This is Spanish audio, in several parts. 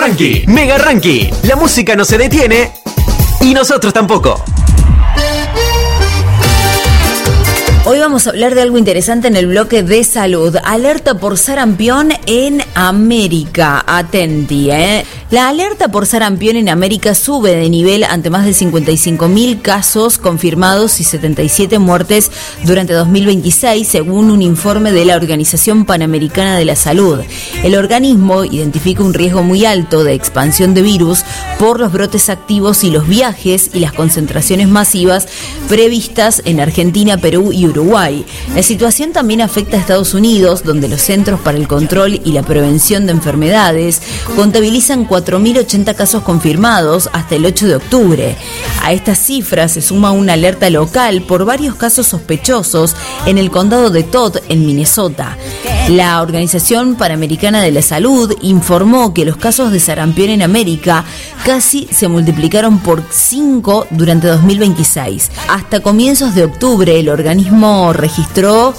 Ranky. Mega Ranky. La música no se detiene y nosotros tampoco. Hoy vamos a hablar de algo interesante en el bloque de salud. Alerta por sarampión en América. Atenti, La alerta por sarampión en América sube de nivel ante más de 55.000 casos confirmados y 77 muertes durante 2026, según un informe de la Organización Panamericana de la Salud. El organismo identifica un riesgo muy alto de expansión de virus por los brotes activos y los viajes y las concentraciones masivas previstas en Argentina, Perú y Uruguay. La situación también afecta a Estados Unidos, donde los Centros para el Control y la Prevención de Enfermedades contabilizan 4.080 casos confirmados hasta el 8 de octubre. A estas cifras se suma una alerta local por varios casos sospechosos en el condado de Todd, en Minnesota. La Organización Panamericana de la Salud informó que los casos de sarampión en América casi se multiplicaron por 5 durante 2026. Hasta comienzos de octubre, el organismo registró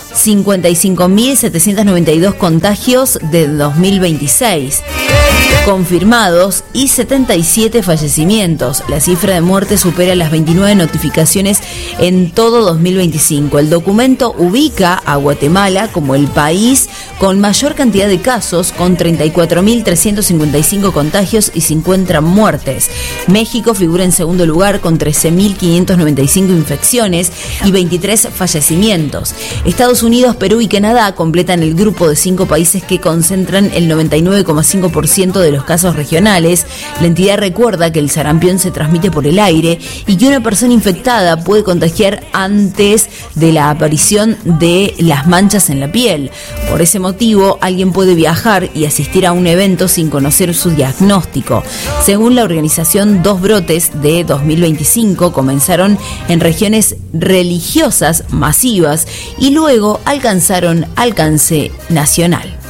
55.792 contagios de 2026 confirmados y 77 fallecimientos. La cifra de muertes supera las 29 notificaciones en todo 2025. El documento ubica a Guatemala como el país con mayor cantidad de casos, con 34.355 contagios y 50 muertes. México figura en segundo lugar con 13.595 infecciones y 23 fallecimientos. Estados Unidos, Perú y Canadá completan el grupo de 5 países que concentran el 99,5% de los casos regionales. La entidad recuerda que el sarampión se transmite por el aire y que una persona infectada puede contagiar antes de la aparición de las manchas en la piel. Por ese motivo, alguien puede viajar y asistir a un evento sin conocer su diagnóstico. Según la organización, 2 brotes de 2025 comenzaron en regiones religiosas masivas y luego alcanzaron alcance nacional.